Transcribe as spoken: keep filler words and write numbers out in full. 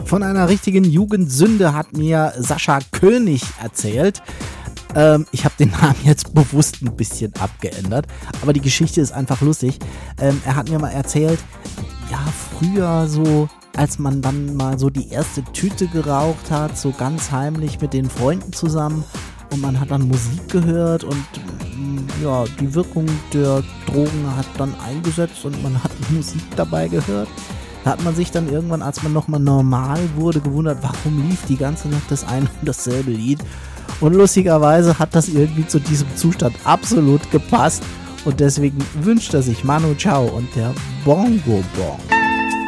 Von einer richtigen Jugendsünde hat mir Sascha König erzählt. Ähm, ich habe den Namen jetzt bewusst ein bisschen abgeändert, aber die Geschichte ist einfach lustig. Ähm, er hat mir mal erzählt, ja, früher so, als man dann mal so die erste Tüte geraucht hat, so ganz heimlich mit den Freunden zusammen und man hat dann Musik gehört und ja, die Wirkung der Drogen hat dann eingesetzt und man hat Musik dabei gehört. Da hat man sich dann irgendwann, als man nochmal normal wurde, gewundert, warum lief die ganze Nacht das ein und dasselbe Lied. Und lustigerweise hat das irgendwie zu diesem Zustand absolut gepasst. Und deswegen wünscht er sich Manu Chao und der Bongo Bong.